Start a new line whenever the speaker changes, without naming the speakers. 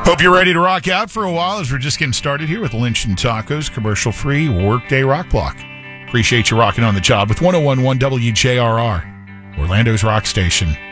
Hope you're ready to rock out for a while as we're just getting started here with Lynch and Tacos, commercial-free Workday Rock Block. Appreciate you rocking on the job with 101.1 WJRR, Orlando's Rock Station.